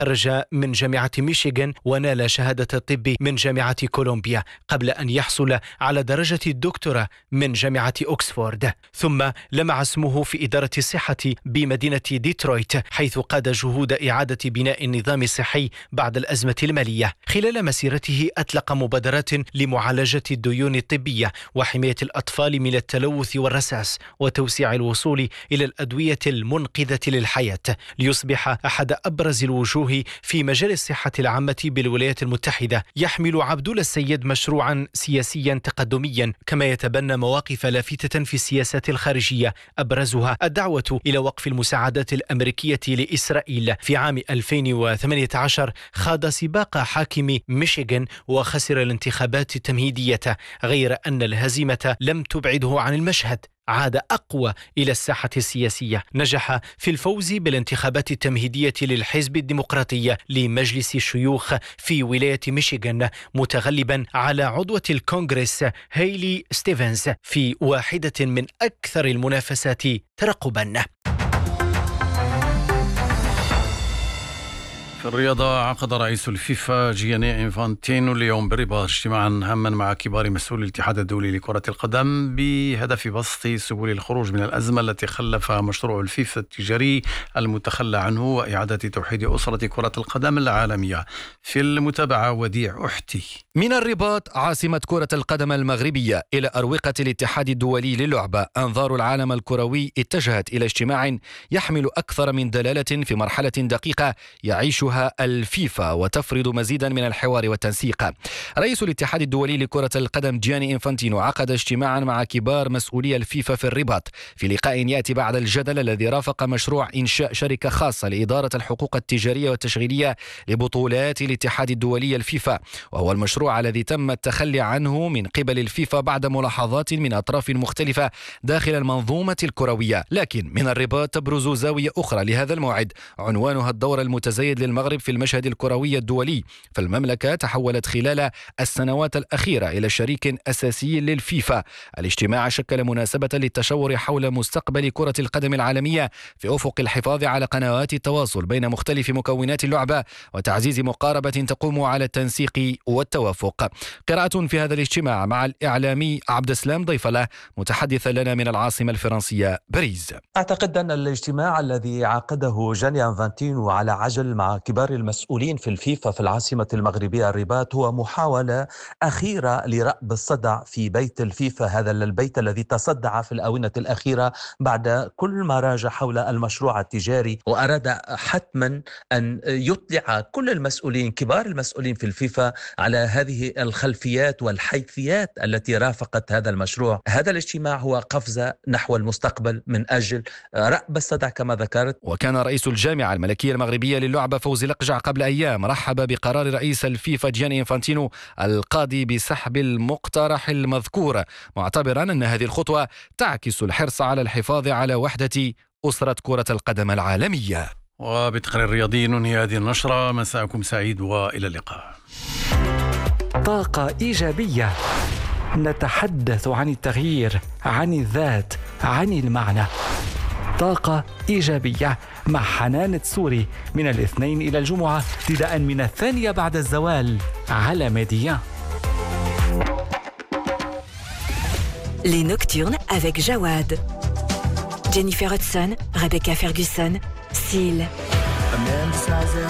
تخرج من جامعة ميشيغان ونال شهادة الطب من جامعة كولومبيا قبل أن يحصل على درجة الدكتوراه من جامعة أكسفورد. ثم لمع اسمه في إدارة الصحة بمدينة ديترويت، حيث قاد جهود إعادة بناء النظام الصحي بعد الأزمة المالية. خلال مسيرته أطلق مبادرات لمعالجة الديون الطبية وحماية الأطفال من التلوث والرصاص وتوسيع الوصول إلى الأدوية المنقذة للحياة، ليصبح أحد أبرز الوجوه في مجال الصحة العامة بالولايات المتحدة. يحمل عبدول السيد مشروعا سياسيا تقدميا، كما يتبنى مواقف لافتة في السياسات الخارجية، أبرزها الدعوة إلى وقف المساعدات الأمريكية لإسرائيل. في عام 2018 خاض سباق حاكم ميشيغان وخسر الانتخابات التمهيدية، غير أن الهزيمة لم تبعده عن المشهد. عاد أقوى إلى الساحة السياسية، نجح في الفوز بالانتخابات التمهيدية للحزب الديمقراطي لمجلس الشيوخ في ولاية ميشيغان، متغلبا على عضوة الكونغرس هايلي ستيفنز في واحدة من أكثر المنافسات ترقبا. في الرياضة، عقد رئيس الفيفا جياني إنفانتينو اليوم بالرباط اجتماعا هاما مع كبار مسؤولي الاتحاد الدولي لكرة القدم بهدف بسط سبل الخروج من الأزمة التي خلفها مشروع الفيفا التجاري المتخلى عنه وإعادة توحيد أسرة كرة القدم العالمية. في المتابعة وديع أحتي. من الرباط عاصمة كرة القدم المغربية إلى أروقة الاتحاد الدولي للعبة، أنظار العالم الكروي اتجهت إلى اجتماع يحمل أكثر من دلالة في مرحلة دقيقة يعيشها الفيفا وتفرض مزيدا من الحوار والتنسيق. رئيس الاتحاد الدولي لكرة القدم جياني إنفانتينو عقد اجتماعا مع كبار مسؤولي الفيفا في الرباط، في لقاء يأتي بعد الجدل الذي رافق مشروع إنشاء شركة خاصة لإدارة الحقوق التجارية والتشغيلية لبطولات الاتحاد الدولي الفيفا، وهو المشروع الذي تم التخلي عنه من قبل الفيفا بعد ملاحظات من أطراف مختلفة داخل المنظومة الكروية. لكن من الرباط تبرز زاوية أخرى لهذا الموعد، عنوانها الدور المتزايد للمغرب في المشهد الكروي الدولي. فالمملكة تحولت خلال السنوات الأخيرة إلى شريك أساسي للفيفا. الاجتماع شكل مناسبة للتشاور حول مستقبل كرة القدم العالمية في أفق الحفاظ على قنوات التواصل بين مختلف مكونات اللعبة وتعزيز مقاربة تقوم على التنسيق والتوافق. قراءة في هذا الاجتماع مع الإعلامي عبد السلام ضيفله، متحدثا لنا من العاصمة الفرنسية باريس. أعتقد أن الاجتماع الذي عقده جياني إنفانتينو على عجل مع كبار المسؤولين في الفيفا في العاصمة المغربية الرباط هو محاولة أخيرة لرأب الصدع في بيت الفيفا، هذا البيت الذي تصدع في الآونة الأخيرة بعد كل ما راج حول المشروع التجاري، وأراد حتما أن يطلع كل المسؤولين كبار المسؤولين في الفيفا على هذه الخلفيات والحيثيات التي رافقت هذا المشروع. هذا الاجتماع هو قفزة نحو المستقبل من أجل رأب الصدع كما ذكرت. وكان رئيس الجامعة الملكية المغربية للعبة فوزي لقجع قبل أيام رحب بقرار رئيس الفيفا جياني إنفانتينو القاضي بسحب المقترح المذكور، معتبرا أن هذه الخطوة تعكس الحرص على الحفاظ على وحدة أسرة كرة القدم العالمية. وبتقرير رياضي ننهي هذه النشرة. مساءكم سعيد وإلى اللقاء. طاقة إيجابية، نتحدث عن التغيير، عن الذات، عن المعنى. طاقة إيجابية مع حنان تسوري من الاثنين إلى الجمعة ابتداء من 2 بعد الزوال على ميديان. Les Nocturnes avec Jawad, Jennifer Hudson, Rebecca Ferguson, Seal.